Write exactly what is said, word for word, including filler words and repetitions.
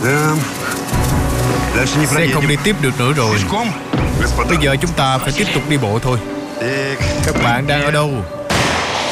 Xe không đi tiếp được nữa rồi. Bây giờ chúng ta phải tiếp tục đi bộ thôi. Các bạn đang ở đâu?